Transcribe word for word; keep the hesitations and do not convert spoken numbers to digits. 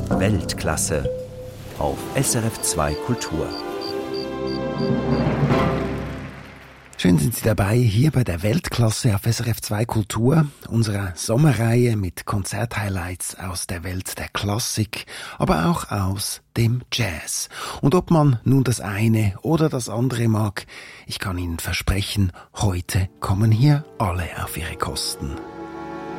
Weltklasse auf S R F zwei Kultur. Schön sind Sie dabei, hier bei der Weltklasse auf S R F zwei Kultur, unserer Sommerreihe mit Konzerthighlights aus der Welt der Klassik, aber auch aus dem Jazz. Und ob man nun das eine oder das andere mag, ich kann Ihnen versprechen, heute kommen hier alle auf ihre Kosten.